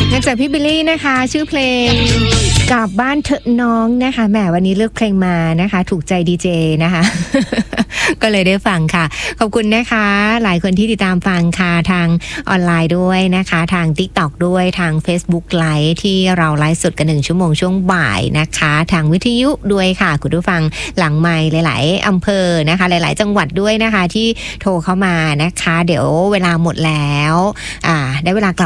มาจากพี่บิลลี่นะคะชื่อเพลงกลับบ้านเถอะน้องนะคะแหมวันนี้เลือกเพลงมานะคะถูกใจดีเจนะคะ ก็เลยได้ฟังค่ะขอบคุณนะคะหลายคนที่ติดตามฟังค่ะทางออนไลน์ด้วยนะคะทาง TikTok ด้วยทาง Facebook Live ที่เราไลฟ์สดกัน1ชั่วโมงช่วงบ่ายนะคะทางวิทยุด้วยค่ะคุณผู้ฟังหลังไมค์หลายๆอำเภอนะคะหลายๆจังหวัดด้วยนะคะที่โทรเข้ามานะคะเดี๋ยวเวลาหมดแล้วได้เวลากลับ